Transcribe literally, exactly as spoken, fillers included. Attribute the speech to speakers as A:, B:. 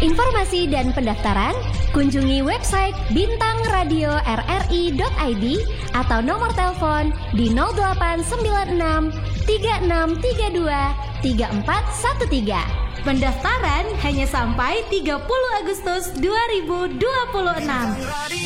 A: Informasi dan pendaftaran, kunjungi website bintang radio r r i dot i d atau nomor telepon di nol delapan sembilan enam tiga enam tiga dua tiga empat satu tiga. Pendaftaran hanya sampai tiga puluh Agustus dua ribu dua puluh enam.